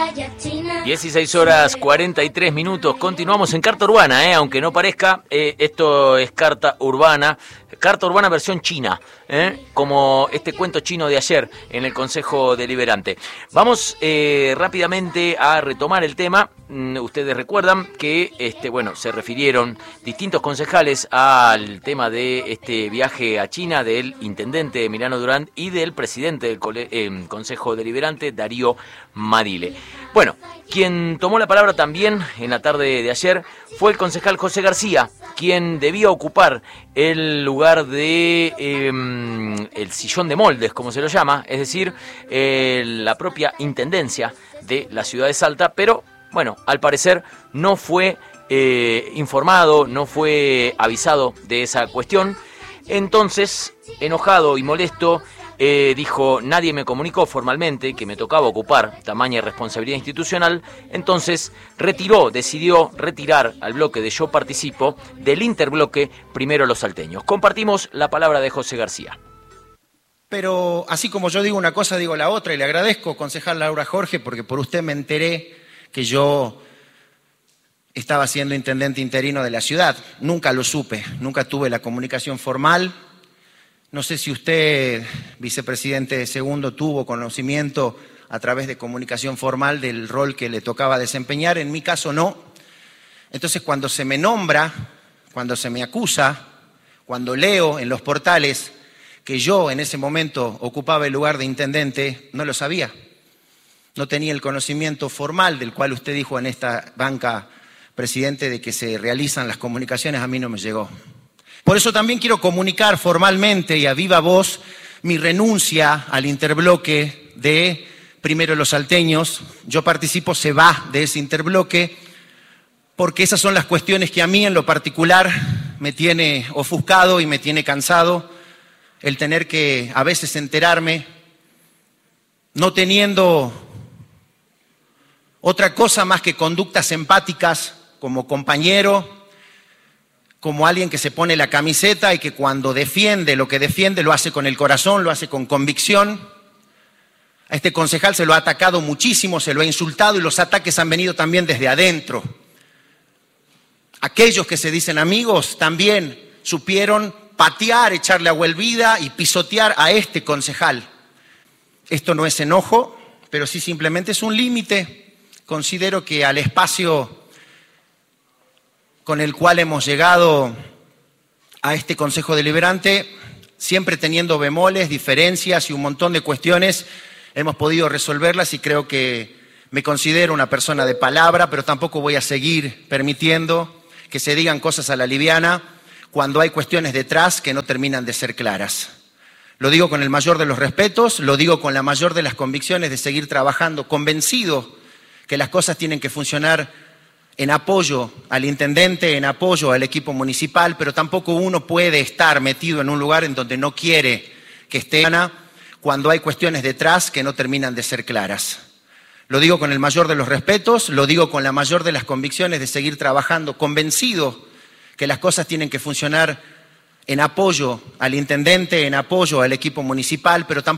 16 horas 43 minutos. Continuamos en Carta Urbana, aunque no parezca, esto es Carta Urbana versión china, como este cuento chino de ayer en el Consejo Deliberante. Vamos rápidamente a retomar el tema. Ustedes recuerdan que se refirieron distintos concejales al tema de este viaje a China del intendente Emiliano Durán y del presidente del Consejo Deliberante, Darío Madile. Bueno, quien tomó la palabra también en la tarde de ayer fue el concejal José García, quien debía ocupar el lugar de el sillón de moldes, como se lo llama, es decir, la propia intendencia de la ciudad de Salta, pero bueno, al parecer no fue informado, no fue avisado de esa cuestión. Entonces, enojado y molesto, dijo: nadie me comunicó formalmente que me tocaba ocupar tamaña responsabilidad institucional. Entonces decidió retirar al bloque de Yo Participo del interbloque Primero los Salteños. Compartimos la palabra de José García. Pero así como yo digo una cosa, digo la otra, y le agradezco, concejal Laura Jorge, porque por usted me enteré que yo estaba siendo intendente interino de la ciudad. Nunca lo supe, nunca tuve la comunicación formal. No sé si usted, vicepresidente segundo, tuvo conocimiento a través de comunicación formal del rol que le tocaba desempeñar. En mi caso no. Entonces, cuando se me nombra, cuando se me acusa, cuando leo en los portales que yo en ese momento ocupaba el lugar de intendente, no lo sabía. No tenía el conocimiento formal del cual usted dijo en esta banca, presidente, de que se realizan las comunicaciones. A mí no me llegó. Por eso también quiero comunicar formalmente y a viva voz mi renuncia al interbloque de Primero los Salteños. Yo Participo se va de ese interbloque porque esas son las cuestiones que a mí en lo particular me tiene ofuscado y me tiene cansado. El tener que a veces enterarme, no teniendo otra cosa más que conductas empáticas como compañero, como alguien que se pone la camiseta y que cuando defiende lo que defiende lo hace con el corazón, lo hace con convicción. A este concejal se lo ha atacado muchísimo, se lo ha insultado, y los ataques han venido también desde adentro. Aquellos que se dicen amigos también supieron patear, echarle agua hervida y pisotear a este concejal. Esto no es enojo, pero sí simplemente es un límite. Considero que al espacio con el cual hemos llegado a este Consejo Deliberante, siempre teniendo bemoles, diferencias y un montón de cuestiones, hemos podido resolverlas, y creo que me considero una persona de palabra, pero tampoco voy a seguir permitiendo que se digan cosas a la liviana cuando hay cuestiones detrás que no terminan de ser claras. Lo digo con el mayor de los respetos, lo digo con la mayor de las convicciones de seguir trabajando, convencido que las cosas tienen que funcionar en apoyo al intendente, en apoyo al equipo municipal, pero tampoco uno puede estar metido en un lugar en donde no quiere que esté cuando hay cuestiones detrás que no terminan de ser claras. Lo digo con el mayor de los respetos, lo digo con la mayor de las convicciones de seguir trabajando, convencido que las cosas tienen que funcionar en apoyo al intendente, en apoyo al equipo municipal, pero tampoco